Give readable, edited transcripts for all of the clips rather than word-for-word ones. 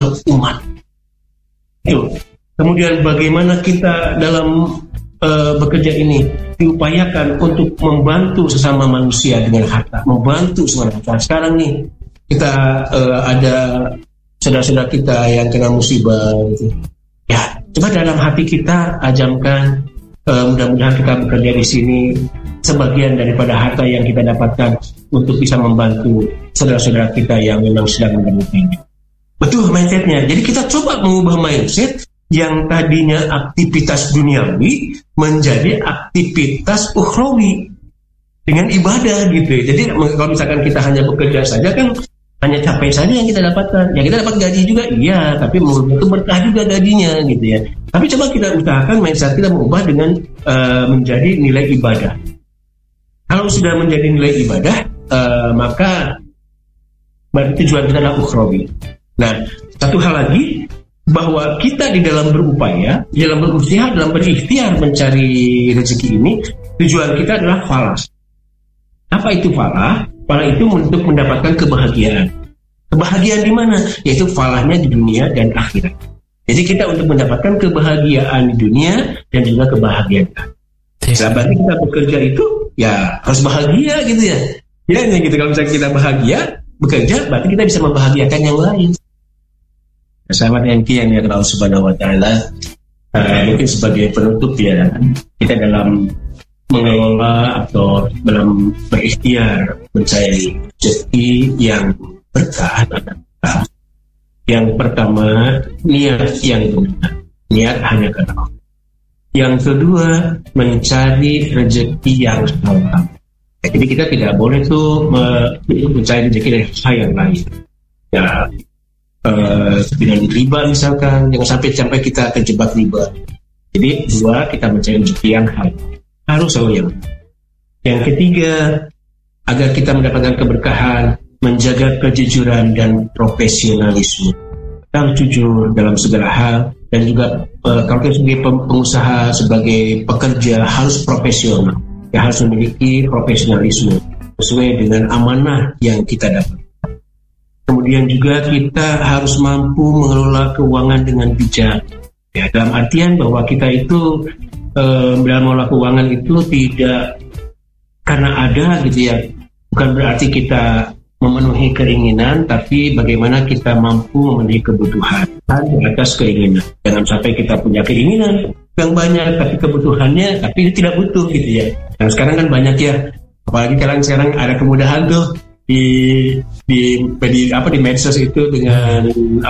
umat. Itu. Kemudian bagaimana kita dalam bekerja ini diupayakan untuk membantu sesama manusia dengan harta, membantu sesama manusia. Sekarang nih kita ada saudara-saudara kita yang kena musibah gitu. Ya, coba dalam hati kita ajamkan, mudah-mudahan kita bekerja di sini sebagian daripada harta yang kita dapatkan untuk bisa membantu saudara-saudara kita yang memang sedang mengalami. Betul mindsetnya. Jadi kita coba mengubah mindset yang tadinya aktivitas duniawi menjadi aktivitas ukhrawi dengan ibadah gitu. Jadi kalau misalkan kita hanya bekerja saja kan hanya capek saja yang kita dapatkan. Ya kita dapat gaji juga, iya, tapi itu berkah juga gajinya gitu ya. Tapi coba kita usahakan mindset kita mengubah dengan menjadi nilai ibadah. Kalau sudah menjadi nilai ibadah, maka berarti tujuan kita adalah ukhrawi. Nah, satu hal lagi, bahwa kita di dalam berupaya, di dalam berusaha, dalam berikhtiar mencari rezeki ini, tujuan kita adalah falah. Apa itu falah? Falah itu untuk mendapatkan kebahagiaan. Kebahagiaan di mana? Yaitu falahnya di dunia dan akhirat. Jadi kita untuk mendapatkan kebahagiaan di dunia dan juga kebahagiaan. Nah, berarti kita bekerja itu ya harus bahagia gitu ya. Ya gitu, kalau misalnya kita bahagia bekerja, berarti kita bisa membahagiakan yang lain. Sahabat yang Allah Subhanahu wa Ta'ala, mungkin sebagai penutup ya, kita dalam mengelola atau dalam berikhtiar mencari rezeki yang berkah adalah yang pertama niat yang benar, niat hanya karena Allah. Yang kedua mencari rezeki yang halal. Jadi kita tidak boleh tuh mencari rezeki dari hal yang lain. Ya. Dengan riba misalkan, jangan sampai kita terjebak riba. Jadi dua, kita mencari rezeki yang halal, harus selalu yang ketiga, agar kita mendapatkan keberkahan, menjaga kejujuran dan profesionalisme. Kita harus jujur dalam segala hal, dan juga kalau kita sebagai pengusaha, sebagai pekerja harus profesional, ya harus memiliki profesionalisme sesuai dengan amanah yang kita dapat. Kemudian juga kita harus mampu mengelola keuangan dengan bijak. Ya, dalam artian bahwa kita itu dalam mengelola keuangan itu tidak karena ada gitu ya. Bukan berarti kita memenuhi keinginan, tapi bagaimana kita mampu memenuhi kebutuhan di atas keinginan. Jangan sampai kita punya keinginan yang banyak tapi kebutuhannya tapi tidak butuh gitu ya. Nah sekarang kan banyak ya, apalagi sekarang ada kemudahan tuh di medsos itu dengan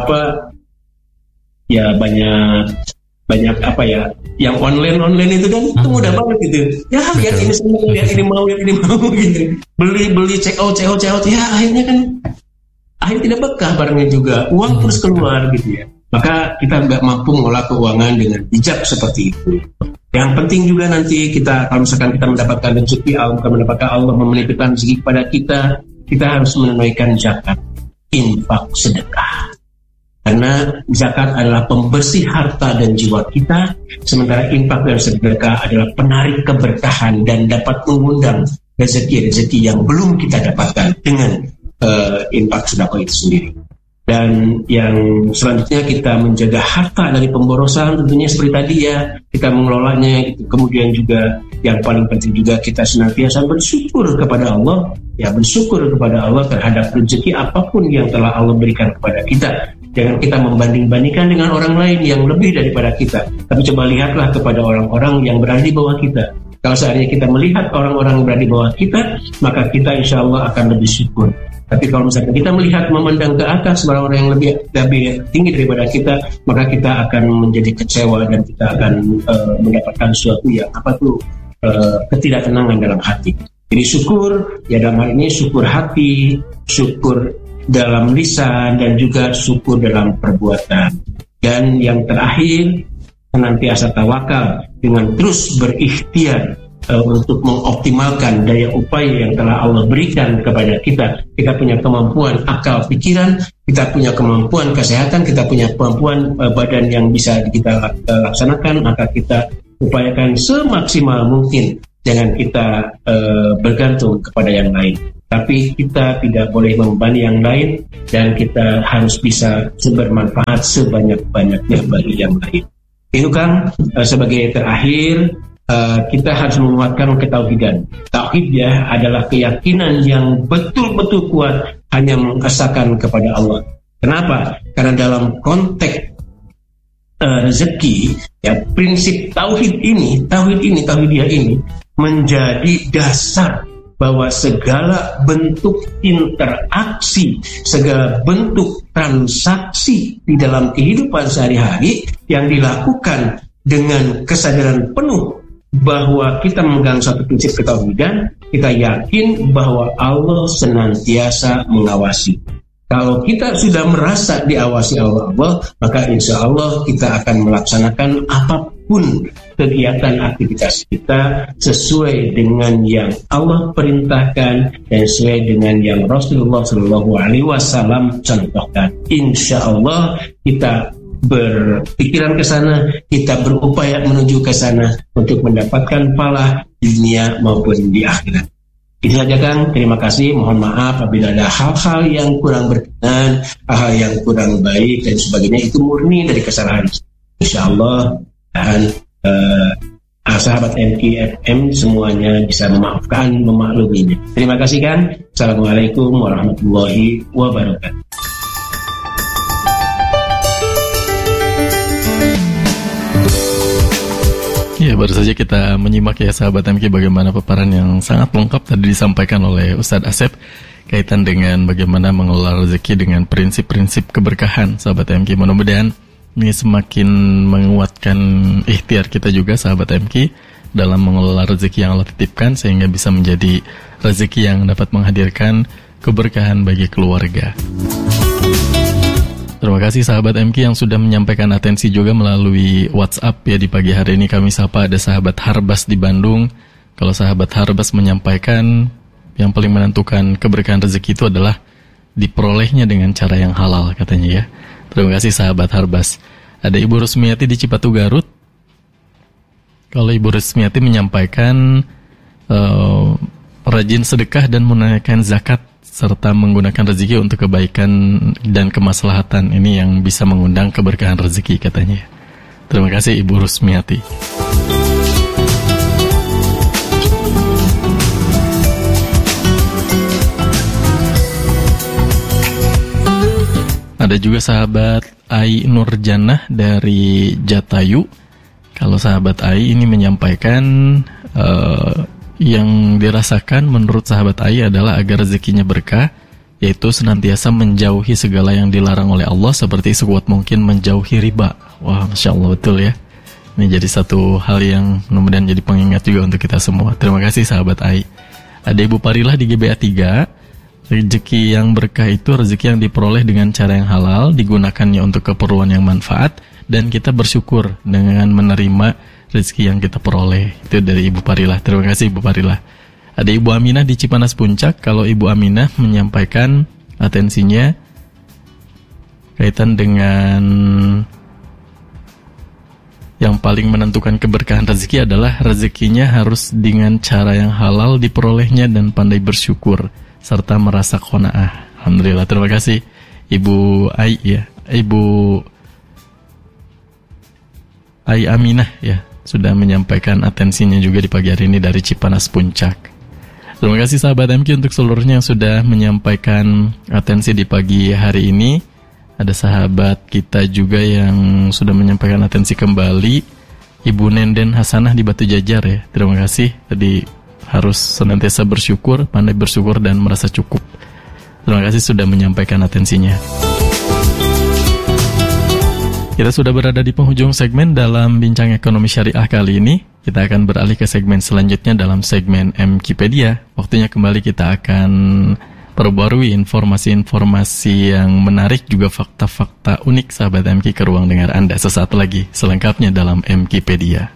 banyak yang online itu kan itu mudah banget gitu ya, lihat ini semua, lihat ini mau gitu, beli check out ya, akhirnya tidak berkah barangnya juga, uang terus keluar gitu ya. Maka kita nggak mampu mengolah keuangan dengan bijak seperti itu. Yang penting juga nanti kita, kalau misalkan kita mendapatkan rezeki Allah menitipkan rezeki kepada kita harus menunaikan zakat, infak, sedekah. Karena zakat adalah pembersih harta dan jiwa kita, sementara infak dan sedekah adalah penarik keberkahan dan dapat mengundang rezeki-rezeki yang belum kita dapatkan dengan infak sedekah itu sendiri. Dan yang selanjutnya kita menjaga harta dari pemborosan, tentunya seperti tadi ya, kita mengelolanya. Kemudian juga yang paling penting juga kita senantiasa bersyukur kepada Allah, ya bersyukur kepada Allah terhadap rezeki apapun yang telah Allah berikan kepada kita. Jangan kita membanding-bandingkan dengan orang lain yang lebih daripada kita, tapi coba lihatlah kepada orang-orang yang berada di bawah kita. Kalau seandainya kita melihat orang-orang yang berada di bawah kita, maka kita insya Allah akan lebih syukur. Tapi kalau misalnya kita melihat memandang ke atas orang-orang yang lebih tinggi daripada kita, maka kita akan menjadi kecewa dan kita akan mendapatkan sesuatu yang ketidaktenangan dalam hati. Jadi syukur, ya dalam hal ini syukur hati, syukur dalam lisan, dan juga syukur dalam perbuatan. Dan yang terakhir, senantiasa tawakal dengan terus berikhtiar untuk mengoptimalkan daya upaya yang telah Allah berikan kepada kita. Kita punya kemampuan akal pikiran, kita punya kemampuan kesehatan, kita punya kemampuan badan yang bisa kita laksanakan, maka kita upayakan semaksimal mungkin. Jangan kita bergantung kepada yang lain. tapi kita tidak boleh membebani yang lain, dan kita harus bisa bermanfaat sebanyak-banyaknya bagi yang lain. Itu kan sebagai terakhir, kita harus menguatkan ketauhidan. Tauhid adalah keyakinan yang betul-betul kuat hanya mengesahkan kepada Allah. Kenapa? Karena dalam konteks rezeki, ya, prinsip tauhidiyah ini menjadi dasar bahwa segala bentuk interaksi, segala bentuk transaksi di dalam kehidupan sehari-hari yang dilakukan dengan kesadaran penuh bahwa kita memegang satu prinsip ketauhidan, kita yakin bahwa Allah senantiasa mengawasi. Kalau kita sudah merasa diawasi Allah, maka insya Allah kita akan melaksanakan apapun kegiatan aktivitas kita sesuai dengan yang Allah perintahkan dan sesuai dengan yang Rasulullah SAW contohkan. Insya Allah kita berpikiran ke sana, kita berupaya menuju ke sana untuk mendapatkan pahala di dunia maupun di akhirat. Itu saja Kang, terima kasih. Mohon maaf apabila ada hal-hal yang kurang berkenan, hal-hal yang kurang baik dan sebagainya, itu murni dari kesalahan. Insya Allah dan sahabat MKFM semuanya bisa memaafkan, memakluminya. Terima kasih Kang. Assalamualaikum warahmatullahi wabarakatuh. Ya, baru saja kita menyimak ya sahabat MK bagaimana paparan yang sangat lengkap tadi disampaikan oleh Ustadz Asep kaitan dengan bagaimana mengelola rezeki dengan prinsip-prinsip keberkahan sahabat MK. Mudah-mudahan ini semakin menguatkan ikhtiar kita juga sahabat MK dalam mengelola rezeki yang Allah titipkan sehingga bisa menjadi rezeki yang dapat menghadirkan keberkahan bagi keluarga. Terima kasih sahabat MK yang sudah menyampaikan atensi juga melalui WhatsApp ya di pagi hari ini. Kami sapa ada sahabat Harbas di Bandung. Kalau sahabat Harbas menyampaikan yang paling menentukan keberkahan rezeki itu adalah diperolehnya dengan cara yang halal katanya ya. Terima kasih sahabat Harbas. Ada Ibu Rusmiati di Cipatu Garut. Kalau Ibu Rusmiati menyampaikan rajin sedekah dan menunaikan zakat serta menggunakan rezeki untuk kebaikan dan kemaslahatan, ini yang bisa mengundang keberkahan rezeki katanya. Terima kasih Ibu Rusmiati. Ada juga sahabat Ai Nurjanah dari Jatayu. Kalau sahabat Ai ini menyampaikan yang dirasakan menurut sahabat Ai adalah agar rezekinya berkah, yaitu senantiasa menjauhi segala yang dilarang oleh Allah seperti sekuat mungkin menjauhi riba. Wah, Masya Allah, betul ya. Ini jadi satu hal yang mudah-mudahan jadi pengingat juga untuk kita semua. Terima kasih sahabat Ai. Ada Ibu Parilah di GBA 3. Rezeki yang berkah itu rezeki yang diperoleh dengan cara yang halal, digunakannya untuk keperluan yang manfaat, dan kita bersyukur dengan menerima rezeki yang kita peroleh. Itu dari Ibu Parilah. Terima kasih Ibu Parilah. Ada Ibu Aminah di Cipanas Puncak. Kalau Ibu Aminah menyampaikan atensinya kaitan dengan yang paling menentukan keberkahan rezeki adalah rezekinya harus dengan cara yang halal diperolehnya dan pandai bersyukur serta merasa qanaah. Alhamdulillah. Terima kasih Ibu Ai ya. Ibu Ai Aminah ya, sudah menyampaikan atensinya juga di pagi hari ini dari Cipanas Puncak. Terima kasih sahabat MK untuk seluruhnya yang sudah menyampaikan atensi di pagi hari ini. Ada sahabat kita juga yang sudah menyampaikan atensi kembali, Ibu Nenden Hasanah di Batu Jajar ya. Terima kasih. Tadi harus senantiasa bersyukur, pandai bersyukur dan merasa cukup. Terima kasih sudah menyampaikan atensinya. Kita sudah berada di penghujung segmen dalam Bincang Ekonomi Syariah kali ini. Kita akan beralih ke segmen selanjutnya dalam segmen MKpedia. Waktunya kembali kita akan perbarui informasi-informasi yang menarik, juga fakta-fakta unik sahabat MK ke ruang dengar Anda sesaat lagi. Selengkapnya dalam MKpedia.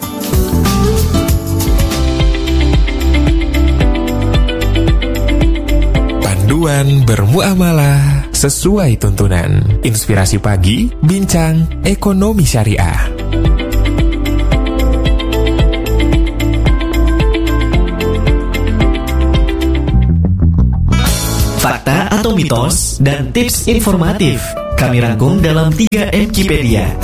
Panduan bermuamalah sesuai tuntunan. Inspirasi pagi, bincang ekonomi syariah. fakta atau mitos, dan tips informatif. Kami rangkum dalam 3 Mkipedia.